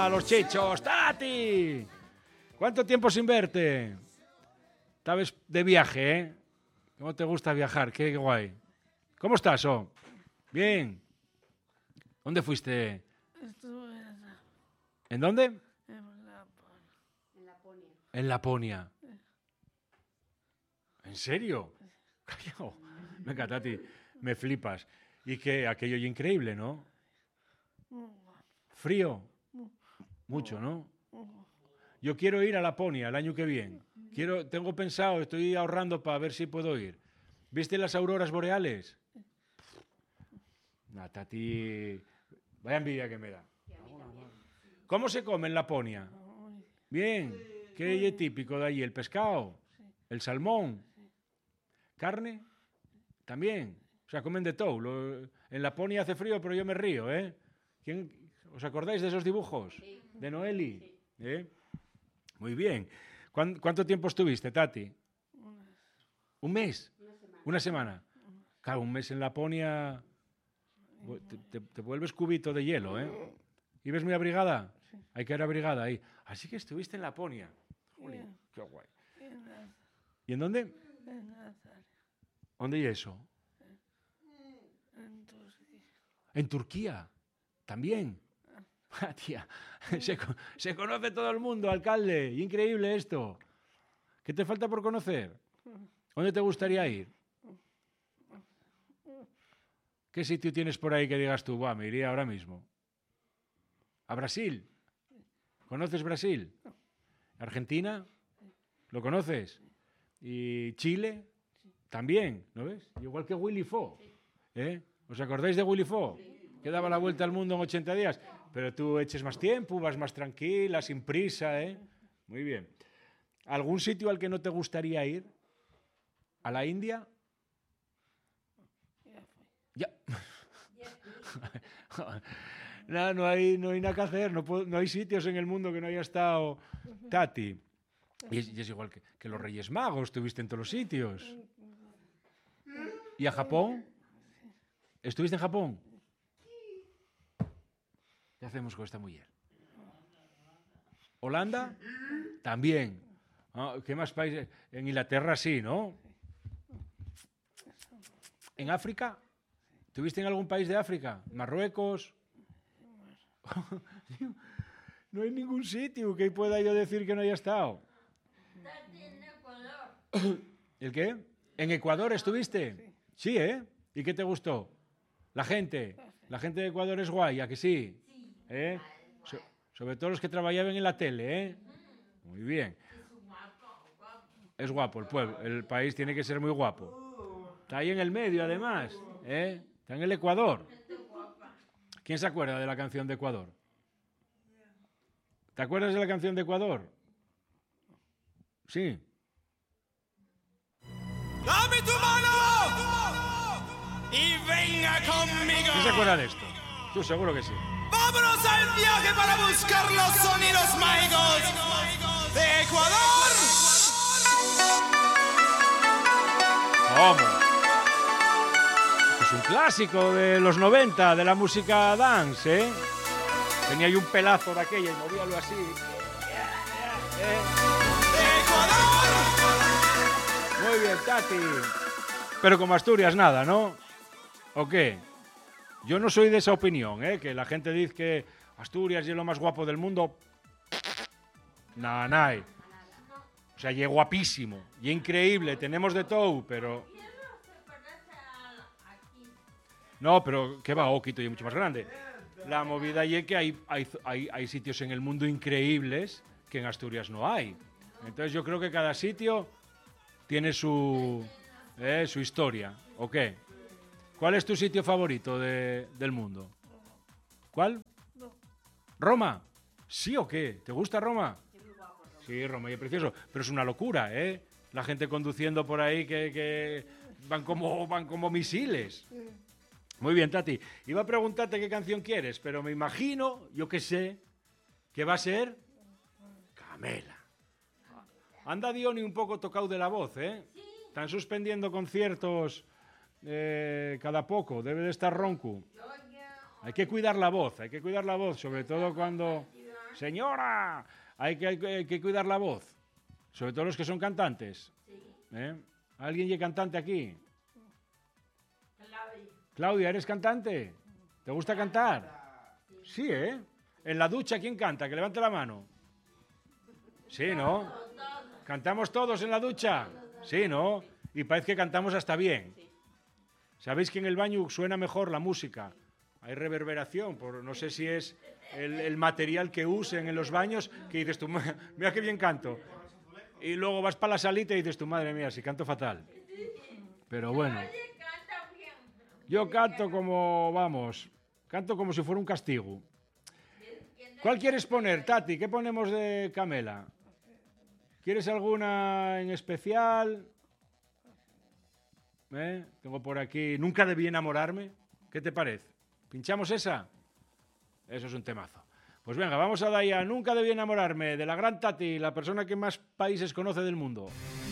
a los chichos. ¡Tati! ¿Cuánto tiempo sin verte? Estabas de viaje, ¿eh? ¿Cómo te gusta viajar? Qué guay. ¿Cómo estás, Bien. ¿Dónde fuiste? Estuve ¿En dónde? en Laponia. En Laponia. ¿En serio? Callao. Venga, Tati, me flipas. Y que aquello es increíble, ¿no? Frío. Mucho, ¿no? Yo quiero ir a Laponia el año que viene. Tengo pensado, estoy ahorrando para ver si puedo ir. ¿Viste las auroras boreales? Nah, Tati, vaya envidia que me da. ¿Cómo se come en Laponia? Bien. ¿Qué es típico de allí? ¿El pescado? ¿El salmón? ¿Carne? También. O sea, comen de todo. En Laponia hace frío, pero yo me río, ¿eh? ¿Os acordáis de esos dibujos? De Noeli. Muy bien. ¿Cuánto tiempo estuviste, Tati? ¿Un mes? ¿Una semana? Claro, un mes en Laponia te vuelves cubito de hielo, ¿eh? ¿Y ves muy abrigada? Sí. Hay que ir abrigada ahí. Así que estuviste en Laponia. Jolín, qué guay. ¿Y en dónde? En Nazaret. ¿Dónde y eso? En Turquía. ¿En Turquía? ¿También? Tía, se conoce todo el mundo, alcalde. Increíble esto. ¿Qué te falta por conocer? ¿Dónde te gustaría ir? ¿Qué sitio tienes por ahí que digas tú, me iría ahora mismo? ¿A Brasil? ¿Conoces Brasil? ¿Argentina? ¿Lo conoces? ¿Y Chile? También, ¿no ves? Igual que Willy Fogg. ¿Os acordáis de Willy Fogg? Que daba la vuelta al mundo en 80 días. Pero tú eches más tiempo, vas más tranquila, sin prisa, ¿eh? Muy bien. ¿Algún sitio al que no te gustaría ir? ¿A la India? Ya. No hay nada que hacer, no hay sitios en el mundo que no haya estado Tati. Y es igual que los Reyes Magos, estuviste en todos los sitios. ¿Y a Japón? ¿Estuviste en Japón? ¿Qué hacemos con esta mujer? ¿Holanda? También. ¿Qué más países? En Inglaterra sí, ¿no? ¿En África? ¿Estuviste en algún país de África? ¿Marruecos? No hay ningún sitio que pueda yo decir que no haya estado. En Ecuador. ¿El qué? ¿En Ecuador estuviste? Sí, ¿eh? ¿Y qué te gustó? La gente de Ecuador es guay, ¿a que sí? ¿Eh? Sobre todo los que trabajaban en la tele, ¿eh? Muy bien. Es guapo el pueblo, el país tiene que ser muy guapo. Está ahí en el medio, además, ¿eh? Está en el Ecuador. ¿Quién se acuerda de la canción de Ecuador? ¿Te acuerdas de la canción de Ecuador? Sí. ¡Dame tu mano! ¡Y venga conmigo! ¿Quién se acuerda de esto? Tú seguro que sí. ¡Vámonos al viaje para buscar los sonidos mágicos de Ecuador! ¿Cómo? Es un clásico de los 90, de la música dance, ¿eh? Tenía ahí un pelazo de aquella y movíalo así. ¡Ecuador! Muy bien, Tati. Pero como Asturias nada, ¿no? ¿O qué? Yo no soy de esa opinión, ¿eh? Que la gente dice que Asturias es lo más guapo del mundo. Nada. O sea, y es guapísimo, y increíble, tenemos de todo, pero... No, pero ¿qué va? Quito y es mucho más grande. La movida y es que hay sitios en el mundo increíbles que en Asturias no hay. Entonces yo creo que cada sitio tiene su historia, ¿o qué? ¿Cuál es tu sitio favorito del mundo? ¿Cuál? ¿Roma? ¿Sí o qué? ¿Te gusta Roma? Sí, Roma es precioso, pero es una locura, ¿eh? La gente conduciendo por ahí que van como misiles. Muy bien, Tati. Iba a preguntarte qué canción quieres, pero me imagino, yo que sé, que va a ser Camela. Anda Diony un poco tocado de la voz, ¿eh? Están suspendiendo conciertos cada poco, debe de estar ronco. Hay que cuidar la voz, sobre todo cuando... Señora, hay que cuidar la voz. Sobre todo los que son cantantes. ¿Eh? ¿Alguien es cantante aquí? Claudia, ¿eres cantante? ¿Te gusta cantar? Sí, ¿eh? En la ducha, ¿quién canta? Que levante la mano. Sí, ¿no? ¿Cantamos todos en la ducha? Sí, ¿no? Y parece que cantamos hasta bien. ¿Sabéis que en el baño suena mejor la música? Hay reverberación, no sé si es el material que usen en los baños, que dices tú, mira qué bien canto. Y luego vas para la salita y dices tú, madre mía, si canto fatal. Pero bueno. Yo canto como, vamos, canto como si fuera un castigo. ¿Cuál quieres poner, Tati? ¿Qué ponemos de Camela? ¿Quieres alguna en especial? Tengo por aquí, Nunca debí enamorarme. ¿Qué te parece? ¿Pinchamos esa? Eso es un temazo. Pues venga, vamos a dar ya Nunca debí enamorarme, de la gran Tati, la persona que más países conoce del mundo.